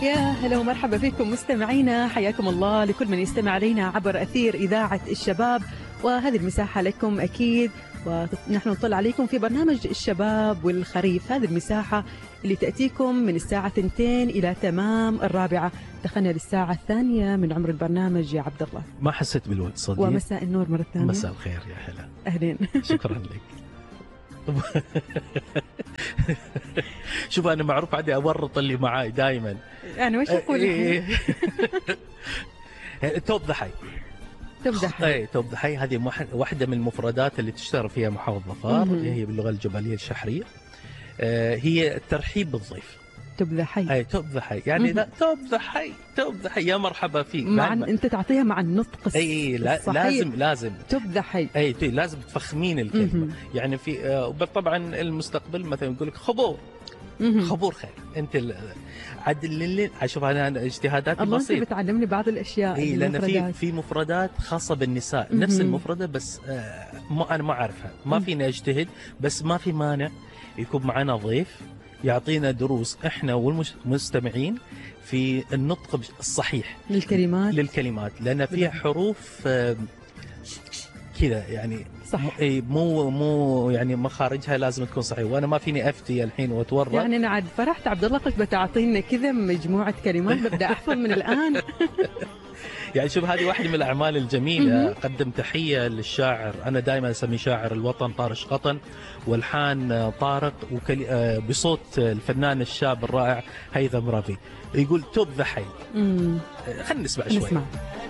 يا هلا ومرحبا فيكم مستمعينا، حياكم الله لكل من يستمع علينا عبر أثير إذاعة الشباب، وهذه المساحة لكم أكيد، ونحن نطلع عليكم في برنامج الشباب والخريف. هذه المساحة اللي تأتيكم من الساعة 2 إلى تمام 4. دخلنا للساعة 2 من عمر البرنامج يا عبد الله. ما حسيت بالوقت صديق. ومساء النور مرة ثانية. مساء الخير يا هلا. أهلين. شكرا لك. شوف أنا معروف عندي أورط اللي معاي دائما. يعني وش أقول؟ توب ضحي. توب ضحي. اي توب ضحي هذه واحدة من المفردات اللي تشتهر فيها محافظ ظفار، هي باللغة الجبلية الشحرية. هي الترحيب بالضيف. توب ضحي. اي توب ضحي يعني لا توب ضحي توب ضحي يا مرحبا فيك. مع انت تعطيها مع النطق الصحيح. لازم توب ضحي. اي لازم تفخمين الكلمة. يعني في طبعا المستقبل مثلا يقول لك خبور. خبور خير انت عدل اشوف انا اجتهاداتي الله بسيطه. انت بتعلمني بعض الاشياء. اي لان في مفردات خاصه بالنساء نفس المفرده بس انا ما اعرفها، ما فينا اجتهد، بس ما في مانع يكون معنا ضيف يعطينا دروس احنا والمستمعين في النطق الصحيح للكلمات لان فيها حروف كذا يعني صح. اي مو يعني مخارجها لازم تكون صحيحه، وانا ما فيني افتي الحين واتورط. يعني انا عاد فرحت عبد الله، قلت بتعطينا كذا مجموعه كلمات ببدا احفظ من الان. يعني شوف هذه واحدة من الأعمال الجميلة. قدم تحية للشاعر، أنا دائما أسميه شاعر الوطن، طارق قطن، والحان طارق بصوت الفنان الشاب الرائع هيثم رافي. يقول توب ضحي. خلينا نسمع شوي.